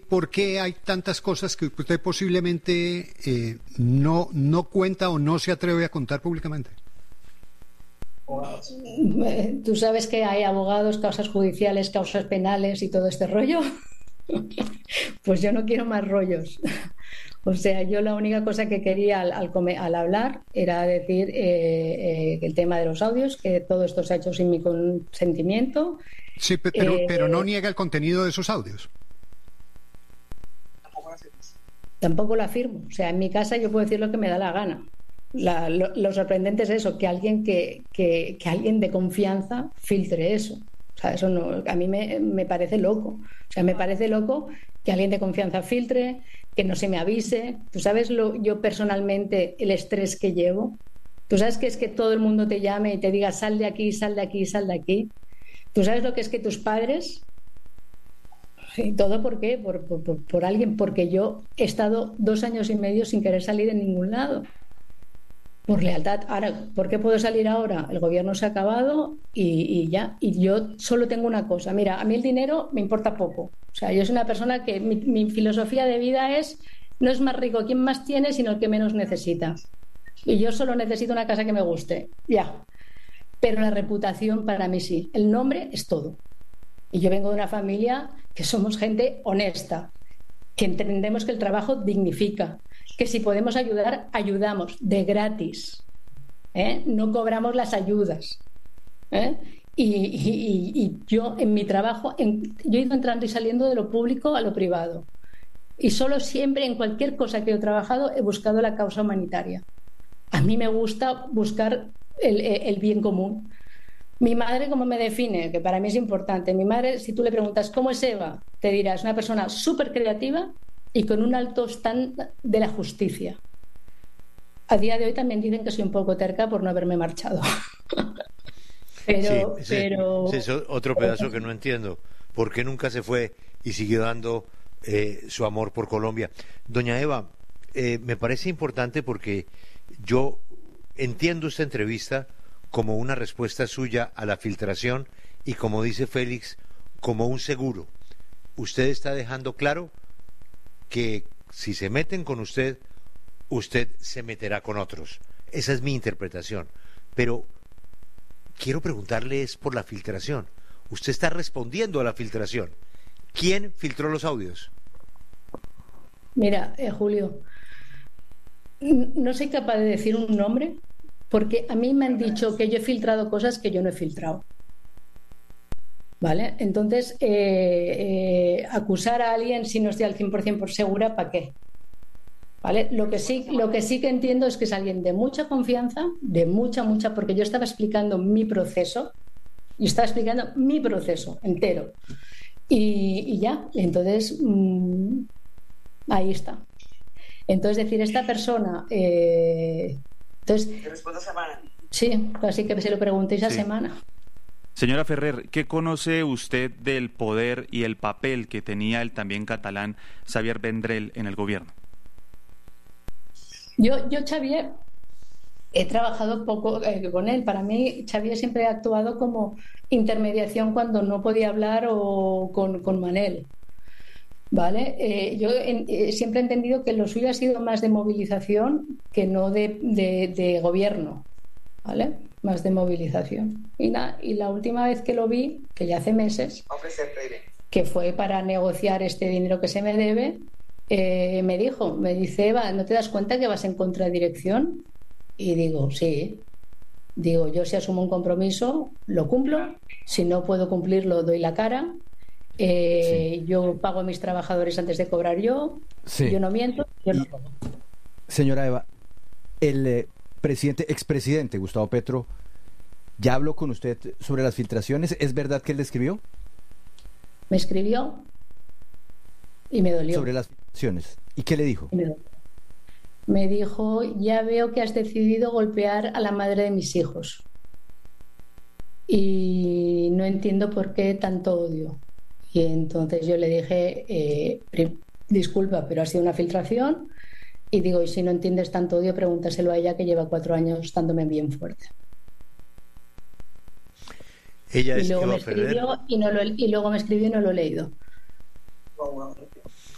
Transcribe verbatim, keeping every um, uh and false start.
por qué hay tantas cosas que usted posiblemente eh, no, no cuenta o no se atreve a contar públicamente? Tú sabes que hay abogados, causas judiciales, causas penales y todo este rollo. Pues yo no quiero más rollos. O sea, yo la única cosa que quería al, al, come, al hablar era decir eh, eh, el tema de los audios, que todo esto se ha hecho sin mi consentimiento. Sí, pero, eh, pero no niega el contenido de esos audios. Tampoco lo afirmo. O sea, en mi casa yo puedo decir lo que me da la gana. La, lo, lo sorprendente es eso, que alguien que, que, que alguien de confianza filtre eso. O sea, eso no, a mí me, me parece loco. O sea, me parece loco que alguien de confianza filtre, que no se me avise. Tú sabes lo, yo personalmente el estrés que llevo. Tú sabes que es que todo el mundo te llame y te diga sal de aquí, sal de aquí, sal de aquí. Tú sabes lo que es que tus padres... ¿Y todo por qué? Por, por, por, por alguien, porque yo he estado dos años y medio sin querer salir en ningún lado. Por lealtad. Ahora, ¿por qué puedo salir ahora? El gobierno se ha acabado y, y ya. Y yo solo tengo una cosa. Mira, a mí el dinero me importa poco. O sea, yo soy una persona que mi, mi filosofía de vida es no es más rico quien más tiene, sino el que menos necesita. Y yo solo necesito una casa que me guste. Ya. Pero la reputación para mí sí. El nombre es todo. Y yo vengo de una familia que somos gente honesta, que entendemos que el trabajo dignifica, que si podemos ayudar, ayudamos de gratis, ¿eh? No cobramos las ayudas, ¿eh? y, y, y yo en mi trabajo en, yo he ido entrando y saliendo de lo público a lo privado y solo siempre en cualquier cosa que he trabajado he buscado la causa humanitaria. A mí me gusta buscar el, el bien común. Mi madre, ¿cómo me define? Que para mí es importante. Mi madre, si tú le preguntas ¿cómo es Eva?, te dirá, es una persona súper creativa y con un alto stand de la justicia. A día de hoy también dicen que soy un poco terca por no haberme marchado. pero, sí, ese, pero... ese es otro pedazo que no entiendo. ¿Por qué nunca se fue y siguió dando eh, su amor por Colombia? Doña Eva, eh, me parece importante porque yo entiendo esta entrevista como una respuesta suya a la filtración y, como dice Félix, como un seguro. Usted está dejando claro que si se meten con usted, usted se meterá con otros. Esa es mi interpretación. Pero quiero preguntarle es por la filtración. Usted está respondiendo a la filtración. ¿Quién filtró los audios? Mira, eh, Julio, no soy capaz de decir un nombre porque a mí me han dicho que yo he filtrado cosas que yo no he filtrado. ¿Vale? Entonces, eh, eh, acusar a alguien si no estoy al cien por ciento por segura, ¿para qué? ¿Vale? Lo que sí, lo que sí que entiendo es que es alguien de mucha confianza, de mucha, mucha, porque yo estaba explicando mi proceso, y estaba explicando mi proceso entero. Y, y ya, entonces, mmm, ahí está. Entonces, decir, esta persona... Eh, entonces, ¿Te respondo semana? Sí, así que se lo preguntéis a sí. semana. Señora Ferrer, ¿qué conoce usted del poder y el papel que tenía el también catalán Xavier Vendrell en el gobierno? Yo, yo Xavier, he trabajado poco eh, con él. Para mí, Xavier siempre ha actuado como intermediación cuando no podía hablar o con, con Manel. ¿Vale? Eh, yo en, eh, siempre he entendido que lo suyo ha sido más de movilización que no de, de, de gobierno, ¿vale? Más de movilización. Y, na, y la última vez que lo vi, que ya hace meses, que fue para negociar este dinero que se me debe, eh, me dijo, me dice, Eva, ¿no te das cuenta que vas en contradirección? Y digo, sí. Digo, yo si asumo un compromiso, lo cumplo. Si no puedo cumplirlo, doy la cara. Eh, sí. Yo pago a mis trabajadores antes de cobrar yo, sí. Yo no miento, yo no robo. Señora Eva, el eh, presidente, expresidente Gustavo Petro ya habló con usted sobre las filtraciones. ¿Es verdad que él le escribió? Me escribió y me dolió. Sobre las filtraciones. ¿Y qué le dijo? Me, me dijo, ya veo que has decidido golpear a la madre de mis hijos y no entiendo por qué tanto odio. Y entonces yo le dije, eh, disculpa, pero ha sido una filtración. Y digo, y si no entiendes tanto odio, pregúntaselo a ella, que lleva cuatro años dándome bien fuerte. Ella y, es luego Eva me escribió, y, no lo, y luego me escribió y no lo he leído.